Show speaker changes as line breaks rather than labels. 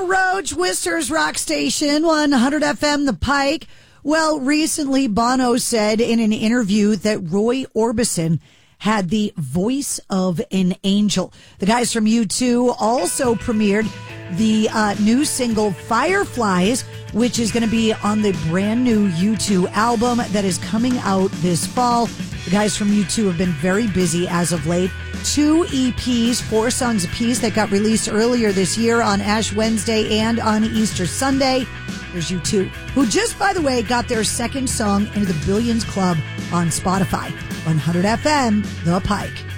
Papa Roach, Worcester's rock station, 100 FM, The Pike. Well, recently Bono said in an interview that Roy Orbison had the voice of an angel. The guys from U2 also premiered the new single Fireflies, which is going to be on the brand new U2 album that is coming out this fall. The guys from U2 have been very busy as of late. 2 EPs, 4 songs apiece that got released earlier this year on Ash Wednesday and on Easter Sunday. There's U2, who just, by the way, got their second song into the Billions Club on Spotify. 100 FM, The Pike.